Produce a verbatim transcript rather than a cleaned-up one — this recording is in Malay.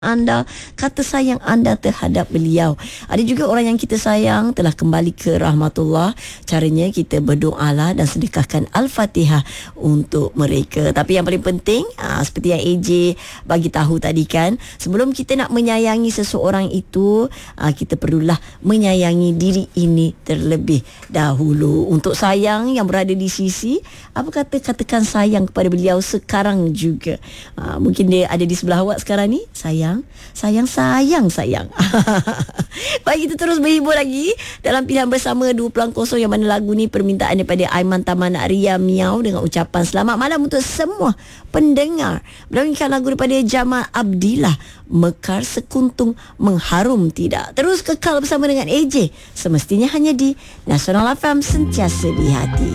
anda, kata sayang anda terhadap beliau. Ada juga orang yang kita sayang telah kembali ke rahmatullah. Caranya kita berdoalah dan sedekahkan Al-Fatihah untuk mereka. Tapi yang paling penting, aa, seperti yang A J bagi tahu tadi kan, sebelum kita nak menyayangi seseorang itu, aa, kita perlulah menyayangi diri ini terlebih dahulu. Untuk sayang yang berada di sisi, apa kata katakan sayang kepada beliau sekarang juga. Aa, mungkin dia ada di sebelah awak sekarang ni. Sayang Sayang, sayang, sayang. Baik, kita terus berhibur lagi dalam pilihan bersama dua pulang kosong, yang mana lagu ni permintaan daripada Aiman Taman Ria Miau dengan ucapan selamat malam untuk semua pendengar. Berangkat lagu daripada Jamal Abdillah, Mekar Sekuntung Mengharum Tidak. Terus kekal bersama dengan A J, semestinya hanya di Nasional F M, sentiasa di hati.